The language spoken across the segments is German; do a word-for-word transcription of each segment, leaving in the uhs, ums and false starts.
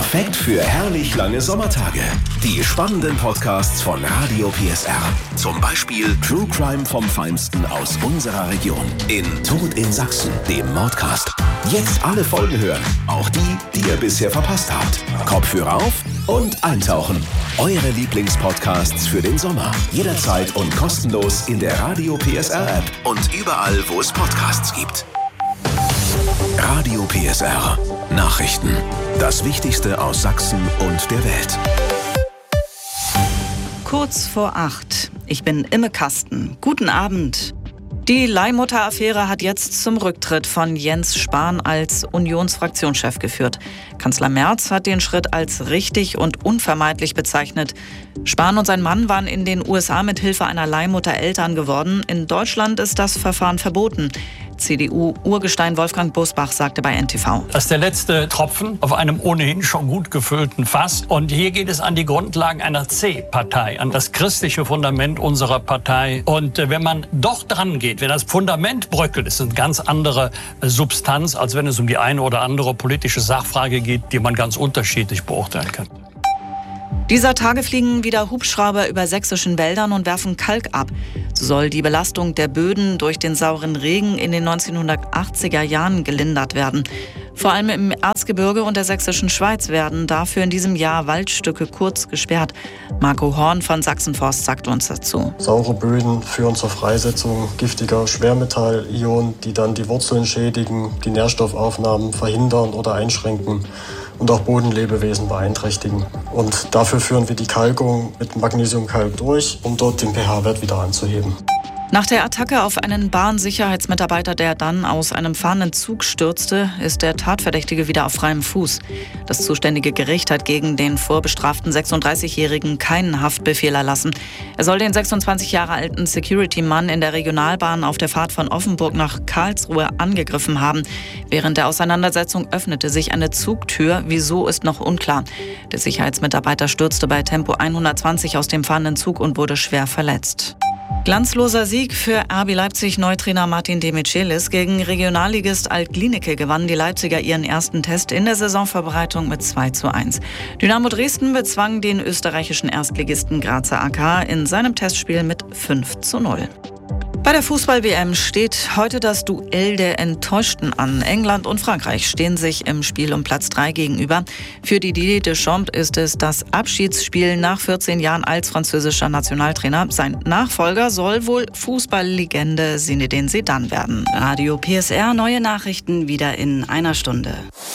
Perfekt für herrlich lange Sommertage. Die spannenden Podcasts von Radio P S R. Zum Beispiel True Crime vom Feinsten aus unserer Region. In Tod in Sachsen, dem Mordcast. Jetzt alle Folgen hören. Auch die, die ihr bisher verpasst habt. Kopfhörer auf und eintauchen. Eure Lieblingspodcasts für den Sommer. Jederzeit und kostenlos in der Radio P S R App und überall, wo es Podcasts gibt. Radio P S R. Nachrichten. Das Wichtigste aus Sachsen und der Welt. Kurz vor acht. Ich bin Imme Kasten. Guten Abend. Die Leihmutter-Affäre hat jetzt zum Rücktritt von Jens Spahn als Unionsfraktionschef geführt. Kanzler Merz hat den Schritt als richtig und unvermeidlich bezeichnet. Spahn und sein Mann waren in den U S A mit Hilfe einer Leihmutter Eltern geworden. In Deutschland ist das Verfahren verboten. C D U-Urgestein Wolfgang Bosbach sagte bei N T V. Das ist der letzte Tropfen auf einem ohnehin schon gut gefüllten Fass. Und hier geht es an die Grundlagen einer C-Partei, an das christliche Fundament unserer Partei. Und wenn man doch dran geht, wenn das Fundament bröckelt, ist es eine ganz andere Substanz, als wenn es um die eine oder andere politische Sachfrage geht, die man ganz unterschiedlich beurteilen kann. Dieser Tage fliegen wieder Hubschrauber über sächsischen Wäldern und werfen Kalk ab. So soll die Belastung der Böden durch den sauren Regen in den neunzehnhundertachtziger Jahren gelindert werden. Vor allem im Erzgebirge und der sächsischen Schweiz werden dafür in diesem Jahr Waldstücke kurz gesperrt. Marco Horn von Sachsenforst sagt uns dazu. Saure Böden führen zur Freisetzung giftiger Schwermetallionen, die dann die Wurzeln schädigen, die Nährstoffaufnahmen verhindern oder einschränken und auch Bodenlebewesen beeinträchtigen. Und dafür führen wir die Kalkung mit Magnesiumkalk durch, um dort den pH-Wert wieder anzuheben. Nach der Attacke auf einen Bahnsicherheitsmitarbeiter, der dann aus einem fahrenden Zug stürzte, ist der Tatverdächtige wieder auf freiem Fuß. Das zuständige Gericht hat gegen den vorbestraften sechsunddreißigjährigen keinen Haftbefehl erlassen. Er soll den sechsundzwanzig Jahre alten Security-Mann in der Regionalbahn auf der Fahrt von Offenburg nach Karlsruhe angegriffen haben. Während der Auseinandersetzung öffnete sich eine Zugtür. Wieso, ist noch unklar. Der Sicherheitsmitarbeiter stürzte bei Tempo hundertzwanzig aus dem fahrenden Zug und wurde schwer verletzt. Glanzloser Sieg für R B Leipzig-Neutrainer Martin Demichelis. Gegen Regionalligist Alt-Glienicke gewannen die Leipziger ihren ersten Test in der Saisonvorbereitung mit zwei zu eins. Dynamo Dresden bezwang den österreichischen Erstligisten Grazer A K in seinem Testspiel mit fünf zu null. Bei der Fußball-W M steht heute das Duell der Enttäuschten an. England und Frankreich stehen sich im Spiel um Platz drei gegenüber. Für Didier Deschamps ist es das Abschiedsspiel nach vierzehn Jahren als französischer Nationaltrainer. Sein Nachfolger soll wohl Fußballlegende Zinedine Zidane werden. Radio P S R, neue Nachrichten wieder in einer Stunde.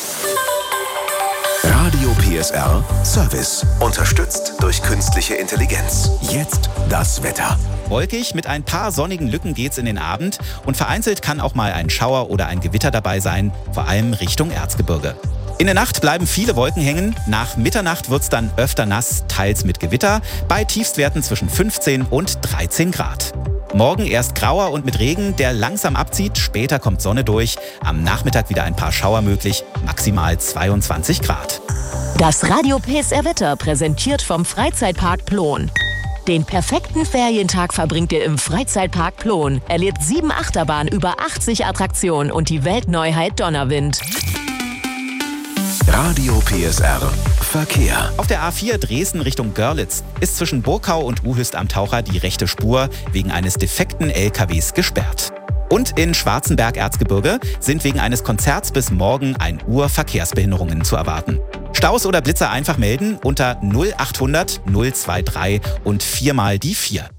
Radio P S R Service. Unterstützt durch künstliche Intelligenz. Jetzt das Wetter. Wolkig, mit ein paar sonnigen Lücken geht's in den Abend und vereinzelt kann auch mal ein Schauer oder ein Gewitter dabei sein, vor allem Richtung Erzgebirge. In der Nacht bleiben viele Wolken hängen, nach Mitternacht wird's dann öfter nass, teils mit Gewitter, bei Tiefstwerten zwischen fünfzehn und dreizehn Grad. Morgen erst grauer und mit Regen, der langsam abzieht, später kommt Sonne durch, am Nachmittag wieder ein paar Schauer möglich, maximal zweiundzwanzig Grad. Das Radio P S R Wetter präsentiert vom Freizeitpark Plon. Den perfekten Ferientag verbringt ihr im Freizeitpark Plon. Erlebt sieben Achterbahnen, über achtzig Attraktionen und die Weltneuheit Donnerwind. Radio P S R Verkehr. Auf der A vier Dresden Richtung Görlitz ist zwischen Burkau und Uhüst am Taucher die rechte Spur wegen eines defekten L K Ws gesperrt. Und in Schwarzenberg-Erzgebirge sind wegen eines Konzerts bis morgen ein Uhr Verkehrsbehinderungen zu erwarten. Staus oder Blitzer einfach melden unter null achthundert null drei drei und viermal die vier.